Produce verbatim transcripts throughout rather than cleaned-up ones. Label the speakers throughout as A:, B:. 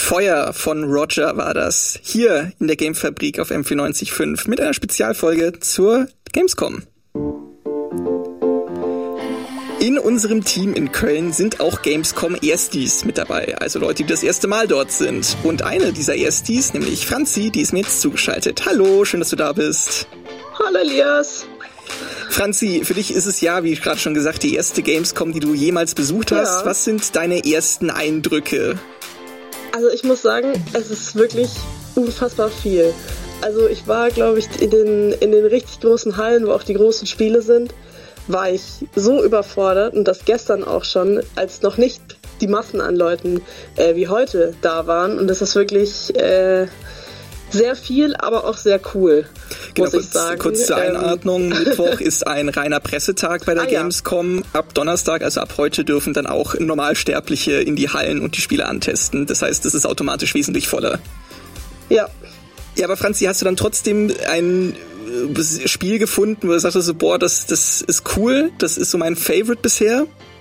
A: Feuer von Roger war das. Hier in der Gamefabrik auf M vierundneunzig Komma fünf mit einer Spezialfolge zur Gamescom. In unserem Team in Köln sind auch Gamescom-Erstis mit dabei, also Leute, die das erste Mal dort sind. Und eine dieser Erstis, nämlich Franzi, die ist mir jetzt zugeschaltet. Hallo, schön, dass du da bist.
B: Hallo Elias.
A: Franzi, für dich ist es ja, wie gerade schon gesagt, die erste Gamescom, die du jemals besucht hast. Ja. Was sind deine ersten Eindrücke?
B: Also ich muss sagen, es ist wirklich unfassbar viel. Also ich war, glaube ich, in den, in den richtig großen Hallen, wo auch die großen Spiele sind, war ich so überfordert und das gestern auch schon, als noch nicht die Massen an Leuten äh, wie heute da waren. Und das ist wirklich äh, sehr viel, aber auch sehr cool,
A: genau,
B: muss ich
A: kurz,
B: sagen.
A: Kurz zur Einordnung,
B: ähm,
A: Mittwoch ist ein reiner Pressetag bei der ah, Gamescom. Ja. Ab Donnerstag, also ab heute, dürfen dann auch Normalsterbliche in die Hallen und die Spiele antesten. Das heißt, es ist automatisch wesentlich voller.
B: Ja.
A: Ja, aber Franzi, hast du dann trotzdem ein Spiel gefunden, wo du sagst, so, boah, das, das ist cool, das ist so mein Favorite bisher?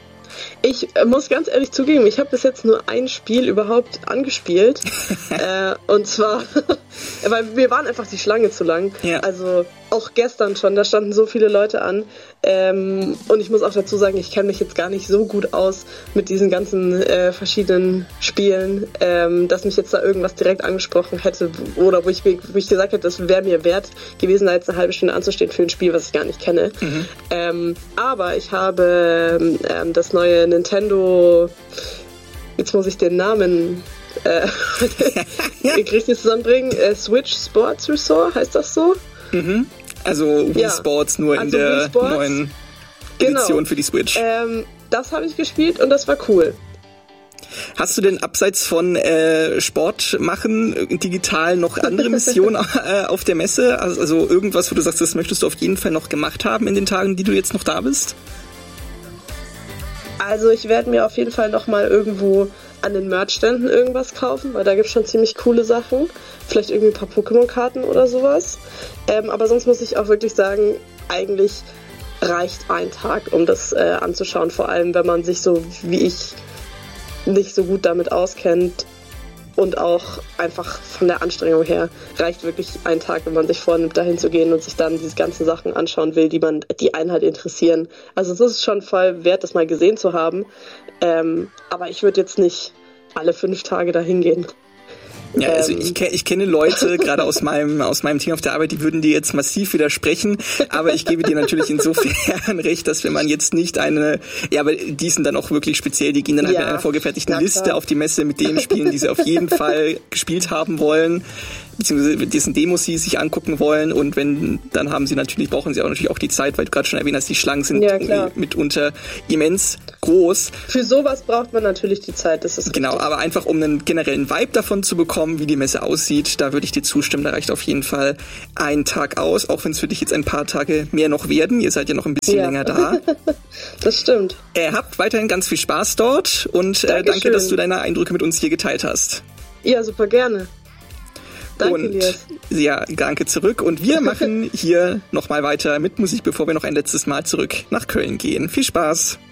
B: Ich äh, muss ganz ehrlich zugeben, ich habe bis jetzt nur ein Spiel überhaupt angespielt. äh, und zwar, weil mir waren einfach die Schlange zu lang. Ja. Also auch gestern schon, da standen so viele Leute an. Ähm, und ich muss auch dazu sagen, ich kenne mich jetzt gar nicht so gut aus mit diesen ganzen äh, verschiedenen Spielen, ähm, dass mich jetzt da irgendwas direkt angesprochen hätte oder wo ich, wo ich gesagt hätte, das wäre mir wert gewesen, da jetzt eine halbe Stunde anzustehen für ein Spiel, was ich gar nicht kenne. Mhm. Ähm, aber ich habe ähm, das neue Nintendo, jetzt muss ich den Namen äh, richtig zusammenbringen, äh, Switch Sports Resort, heißt das so?
A: Mhm. Also Wii ja. Sports nur also in der neuen Edition genau. für die Switch.
B: Ähm, das habe ich gespielt und das war cool.
A: Hast du denn abseits von äh, Sport machen digital noch andere Missionen äh, auf der Messe? Also, also irgendwas, wo du sagst, das möchtest du auf jeden Fall noch gemacht haben in den Tagen, die du jetzt noch da bist?
B: Also ich werde mir auf jeden Fall noch mal irgendwo an den Merch-Ständen irgendwas kaufen, weil da gibt es schon ziemlich coole Sachen. Vielleicht irgendwie ein paar Pokémon-Karten oder sowas. Ähm, aber sonst muss ich auch wirklich sagen, eigentlich reicht ein Tag, um das äh, anzuschauen. Vor allem, wenn man sich so wie ich nicht so gut damit auskennt. Und auch einfach von der Anstrengung her reicht wirklich ein Tag, wenn man sich vornimmt, dahin zu gehen und sich dann diese ganzen Sachen anschauen will, die man, die einen halt interessieren. Also es ist schon voll wert, das mal gesehen zu haben. Ähm, aber ich würde jetzt nicht alle fünf Tage dahin gehen.
A: Ja, also ich, ich kenne Leute, gerade aus meinem aus meinem Team auf der Arbeit, die würden dir jetzt massiv widersprechen, aber ich gebe dir natürlich insofern recht, dass wenn man jetzt nicht eine, ja, aber die sind dann auch wirklich speziell, die gehen dann ja, halt mit einer vorgefertigten ja, Liste auf die Messe mit den Spielen, die sie auf jeden Fall gespielt haben wollen, beziehungsweise mit diesen Demos, die sie sich angucken wollen, und wenn, dann haben sie natürlich, brauchen sie auch natürlich auch die Zeit, weil du gerade schon erwähnt hast, die Schlangen sind ja, mitunter immens groß.
B: Für sowas braucht man natürlich die Zeit, das ist
A: genau,
B: richtig.
A: Aber einfach um einen generellen Vibe davon zu bekommen, wie die Messe aussieht, da würde ich dir zustimmen, da reicht auf jeden Fall ein Tag aus, auch wenn es für dich jetzt ein paar Tage mehr noch werden, ihr seid ja noch ein bisschen ja. länger da.
B: Das stimmt.
A: Äh, habt weiterhin ganz viel Spaß dort und äh, danke, dass du deine Eindrücke mit uns hier geteilt hast.
B: Ja, super gerne. Danke,
A: und
B: Elias.
A: Ja, danke zurück. Und wir machen hier nochmal weiter mit Musik, bevor wir noch ein letztes Mal zurück nach Köln gehen. Viel Spaß!